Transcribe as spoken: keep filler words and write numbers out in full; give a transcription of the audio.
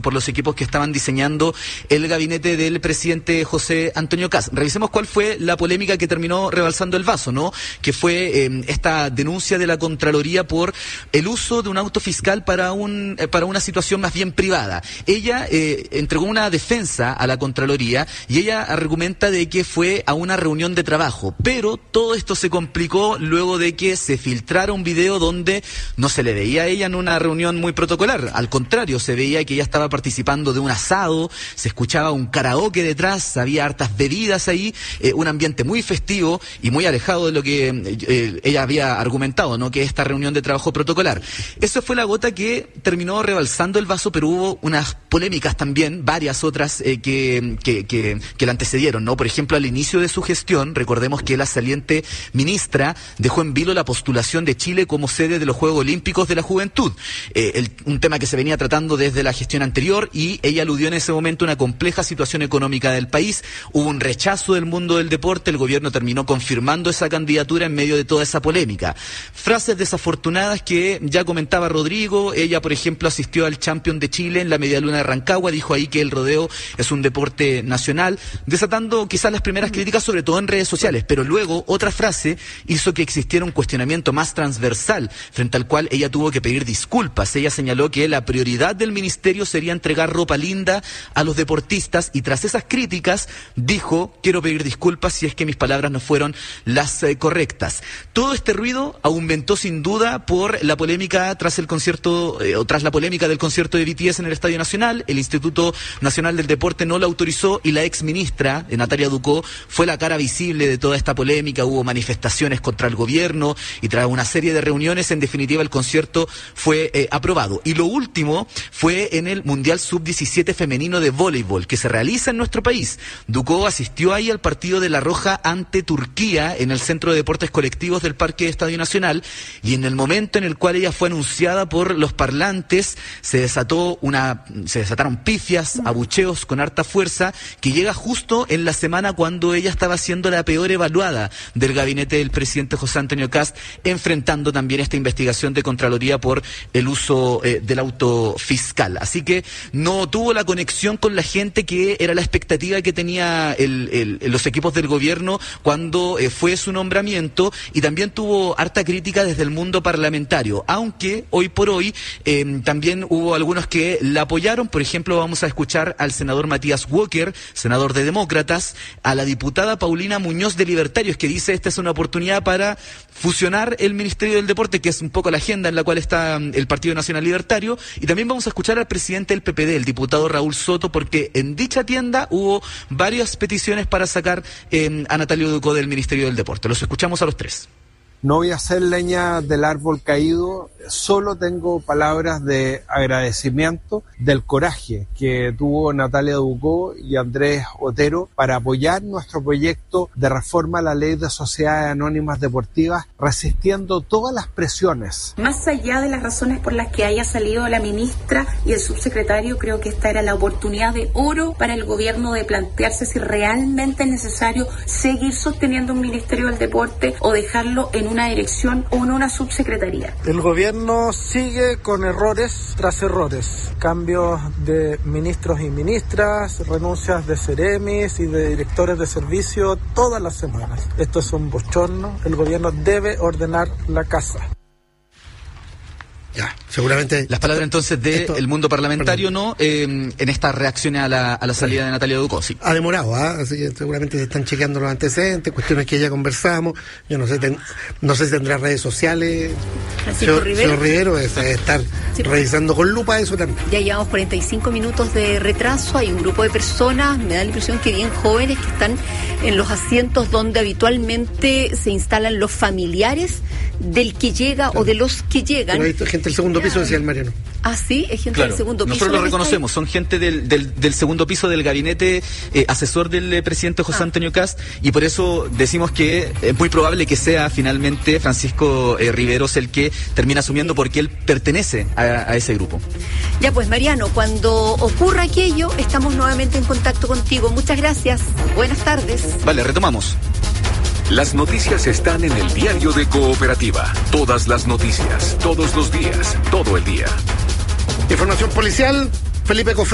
por los equipos que estaban diseñando el gabinete del presidente José Antonio Kast. Revisemos cuál fue la polémica que terminó rebalsando el vaso, ¿no? Que fue eh, esta denuncia de la Contraloría por el uso de un auto fiscal para un eh, para una situación más bien privada. Ella eh, entregó una defensa a la Contraloría y ella argumenta de que fue a una reunión de trabajo, pero todo esto se complicó luego de que se filtrara un video donde no se le veía a ella en una reunión muy protocolar. Al contrario, se veía que ella estaba participando de un asado, se escuchaba un karaoke detrás, había hartas bebidas ahí, eh, un ambiente muy festivo y muy alejado de lo que eh, ella había argumentado, ¿no? Que esta reunión de trabajo protocolar. Esa fue la gota que terminó rebalsando el vaso, pero hubo unas polémicas también, varias otras eh, que, que, que, que la antecedieron, ¿no? Por ejemplo, al inicio de su gestión, recordemos que la saliente ministra dejó en vilo la postulación de Chile como sede de los Juegos Olímpicos de la Juventud, eh, el, un tema que se venía tratando desde la gestión anterior, y ella aludió en ese momento a una compleja situación económica del país. Hubo un rechazo del mundo del deporte, el gobierno terminó confirmando esa candidatura en medio de toda esa polémica. Frases desafortunadas que ya comentaba Rodrigo. Ella, por ejemplo, asistió al Champion de Chile en la Medialuna de Rancagua, dijo ahí que el rodeo es un deporte nacional, desatando quizás las primeras críticas, sobre todo en redes sociales, pero luego otra frase hizo que existiera un cuestionamiento más transversal, frente al cual ella tuvo que pedir disculpas. Ella señaló que la prioridad del ministerio sería entregar ropa linda a los deportistas, y tras esas críticas dijo: quiero pedir disculpas si es que mis palabras no fueron las eh, correctas. Todo este ruido aumentó sin duda por la polémica tras el concierto, eh, o tras la polémica del concierto de B T S en el Estadio Nacional. El Instituto Nacional del Deporte no lo autorizó y la ex ministra, eh, Natalia Ducó, fue la cara visible de toda esta polémica. Hubo manifestaciones contra el gobierno y tras una serie de reuniones, en definitiva, el concierto fue eh, aprobado. Y lo último fue en el Mundial sub diecisiete femenino de voleibol que se realiza en nuestro país. Ducó asistió ahí al partido de La Roja ante Turquía en el Centro de Deportes Colectivos del Parque Estadio Nacional, y en el momento en el cual ella fue anunciada por los parlantes se desató una se desataron pifias, abucheos con harta fuerza, que llega justo en la semana cuando ella estaba siendo la peor evaluada del gabinete del presidente José Antonio Kast, enfrentando también esta investigación de Contraloría por el uso eh, del auto fiscal. Así que no tuvo la conexión con la gente que era la expectativa que tenía el, el, los equipos del gobierno cuando eh, fue su nombramiento, y también tuvo harta crítica desde el mundo parlamentario, aunque hoy por hoy eh, también hubo algunos que la apoyaron. Por ejemplo, vamos a escuchar al senador Matías Walker, senador de Demócratas, a la diputada Paulina Muñoz de Libertarios, que dice: esta es una oportunidad para fusionar el Ministerio del Deporte, que es un poco la agenda en la cual está el Partido Nacional Libertario. Y también vamos a escuchar al presidente del P P D, el diputado Raúl Soto, porque en dicha tienda hubo varias peticiones para sacar eh, a Natalia Ducó del Ministerio del Deporte. Los escuchamos a los tres. No voy a hacer leña del árbol caído, solo tengo palabras de agradecimiento del coraje que tuvo Natalia Ducó y Andrés Otero para apoyar nuestro proyecto de reforma a la Ley de Sociedades Anónimas Deportivas, resistiendo todas las presiones. Más allá de las razones por las que haya salido la ministra y el subsecretario, creo que esta era la oportunidad de oro para el gobierno de plantearse si realmente es necesario seguir sosteniendo un Ministerio del Deporte o dejarlo en una dirección o en una subsecretaría. El gobierno sigue con errores tras errores, cambios de ministros y ministras, renuncias de seremis y de directores de servicio todas las semanas. Esto es un bochorno, el gobierno debe ordenar la casa. Ya, seguramente. Las palabras entonces del de mundo parlamentario, perdón. ¿No? Eh, en estas reacciones a la, a la salida sí. de Natalia Ducó, sí. Ha demorado, ¿ah? ¿eh? Así que seguramente se están chequeando los antecedentes, cuestiones que ya conversamos. Yo no sé, ten, no sé si tendrá redes sociales. Francisco señor, Rivero. Señor Rivero es estar sí, revisando con lupa eso también. Ya llevamos cuarenta y cinco minutos de retraso. Hay un grupo de personas, me da la impresión que bien jóvenes, que están en los asientos donde habitualmente se instalan los familiares del que llega claro. o de los que llegan. Pero hay gente del segundo piso, decía el Mariano. Ah, sí, es gente claro. del segundo piso. Nosotros lo reconocemos, son gente del, del, del segundo piso del gabinete eh, asesor del eh, presidente José ah. Antonio Kast, y por eso decimos que es muy probable que sea finalmente Francisco eh, Riveros el que termina asumiendo, porque él pertenece a, a ese grupo. Ya pues, Mariano, cuando ocurra aquello, estamos nuevamente en contacto contigo. Muchas gracias, buenas tardes. Vale, retomamos. Las noticias están en el diario de Cooperativa. Todas las noticias, todos los días, todo el día. Información policial, Felipe Cofre.